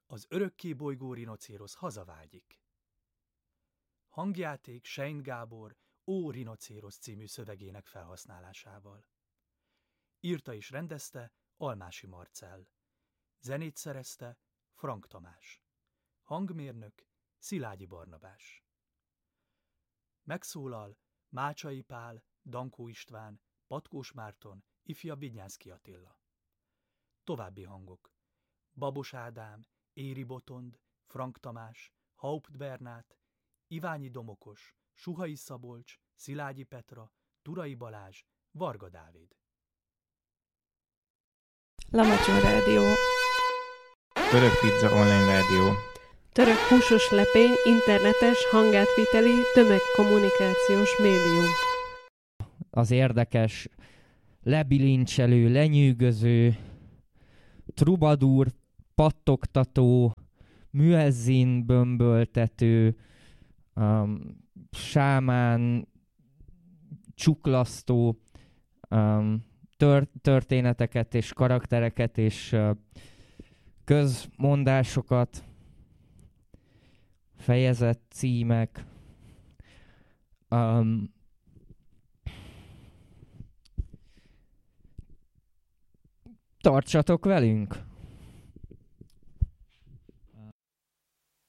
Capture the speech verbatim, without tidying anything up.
Az örökké bolygó rinocérosz hazavágyik. Hangjáték Sein Gábor Ó rinocérosz című szövegének felhasználásával. Írta és rendezte Almási Marcell. Zenét szerezte Frank Tamás. Hangmérnök Szilágyi Barnabás. Megszólal Mácsai Pál, Dankó István, Patkós Márton, ifja Vignyánszky Attila. További hangok: Babos Ádám, Éri Botond, Frank Tamás, Haupt Bernát, Iványi Domokos, Suhai Szabolcs, Szilágyi Petra, Turai Balázs, Varga Dávid. Lamacson Rádió. Török Pizza Online Rádió. Török húsos lepény, internetes, hangátviteli, tömegkommunikációs médium. Az érdekes, lebilincselő, lenyűgöző, trubadúr, pattogtató, müezzin bömböltető, um, sámán, csuklasztó um, tör- történeteket és karaktereket és uh, közmondásokat, fejezet címek, um, tartsatok velünk!